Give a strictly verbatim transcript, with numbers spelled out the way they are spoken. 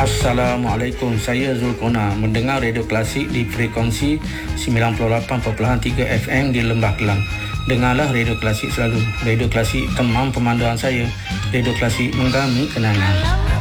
Assalamualaikum, saya Zulkona, mendengar Radio Klasik di frekuensi sembilan puluh lapan perpuluhan tiga F M di Lembah Kelang. Dengarlah Radio Klasik selalu. Radio Klasik teman pemanduan saya. Radio Klasik menggami kenangan.